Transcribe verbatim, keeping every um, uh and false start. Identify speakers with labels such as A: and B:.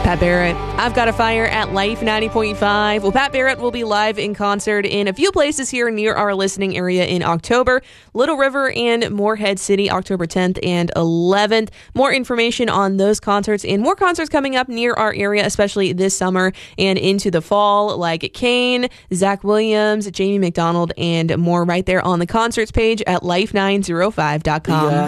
A: Pat Barrett. I've Got a Fire at Life ninety point five. Well, Pat Barrett will be live in concert in a few places here near our listening area in October. Little River and Morehead City, October tenth and eleventh. More information on those concerts and more concerts coming up near our area, especially this summer and into the fall, like Kane, Zach Williams, Jamie McDonald, and more right there on the concerts page at life nine oh five dot com.
B: Yeah.